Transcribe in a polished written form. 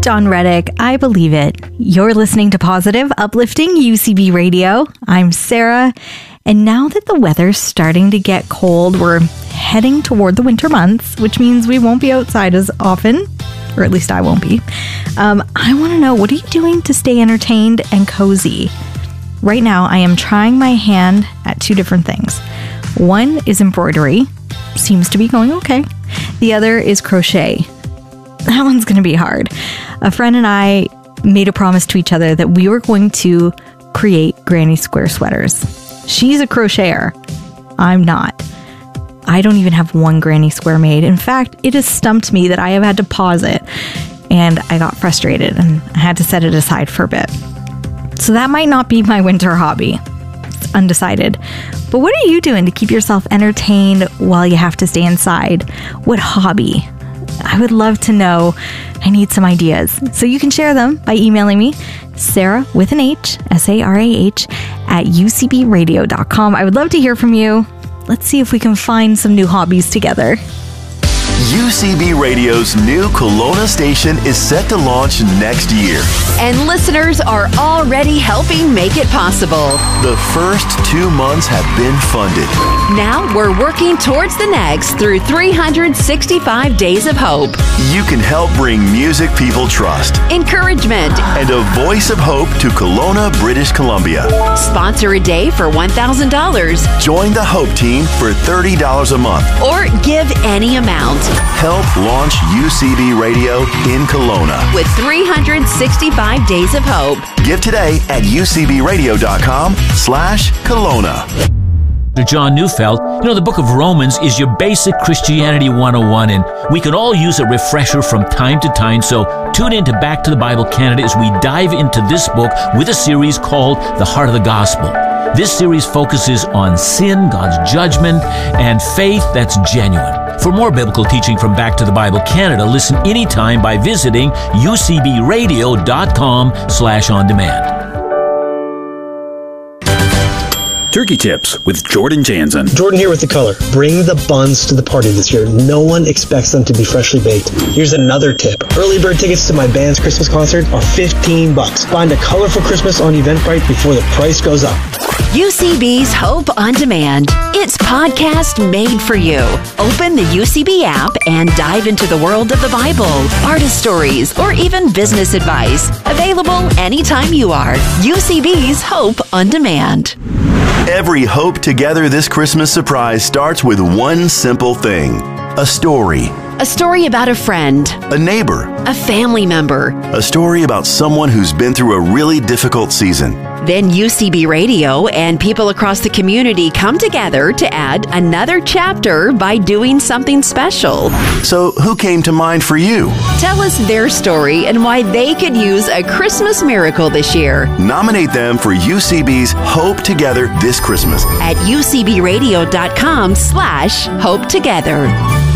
Dawn Reddick. I believe it. You're listening to Positive, Uplifting UCB Radio. I'm Sarah. And now that the weather's starting to get cold, we're heading toward the winter months, which means we won't be outside as often, or at least I won't be. I want to know, what are you doing to stay entertained and cozy? Right now, I am trying my hand at two different things. One is embroidery. Seems to be going okay. The other is crochet. That one's going to be hard. A friend and I made a promise to each other that we were going to create granny square sweaters. She's a crocheter. I'm not. I don't even have one granny square made. In fact, it has stumped me that I have had to pause it, and I got frustrated and I had to set it aside for a bit. So that might not be my winter hobby. It's undecided. But what are you doing to keep yourself entertained while you have to stay inside? What hobby? I would love to know. I need some ideas. So you can share them by emailing me, Sarah with an H, SARAH, at UCBradio.com. I would love to hear from you. Let's see if we can find some new hobbies together. UCB Radio's new Kelowna station is set to launch next year. And listeners are already helping make it possible. The first 2 months have been funded. Now we're working towards the next through 365 Days of Hope. You can help bring music people trust, encouragement, and a voice of hope to Kelowna, British Columbia. Sponsor a day for $1,000. Join the Hope Team for $30 a month. Or give any amount. Help launch UCB Radio in Kelowna with 365 Days of Hope. Give today at ucbradio.com/Kelowna. John Neufeld, the book of Romans is your basic Christianity 101, and we can all use a refresher from time to time, so tune in to Back to the Bible Canada as we dive into this book with a series called The Heart of the Gospel. This series focuses on sin, God's judgment, and faith that's genuine. For more biblical teaching from Back to the Bible Canada, listen anytime by visiting ucbradio.com/on-demand. Turkey Tips with Jordan Jansen. Jordan here with The Color. Bring the buns to the party this year. No one expects them to be freshly baked. Here's another tip. Early bird tickets to my band's Christmas concert are $15. Find a colorful Christmas on Eventbrite before the price goes up. UCB's Hope on Demand. It's podcast made for you. Open the UCB app and dive into the world of the Bible, artist stories, or even business advice. Available anytime you are. UCB's Hope on Demand. Every Hope Together this Christmas surprise starts with one simple thing: a story. A story about a friend, a neighbor, a family member, a story about someone who's been through a really difficult season. Then UCB Radio and people across the community come together to add another chapter by doing something special. So who came to mind for you? Tell us their story and why they could use a Christmas miracle this year. Nominate them for UCB's Hope Together this Christmas at ucbradio.com/Hope Together.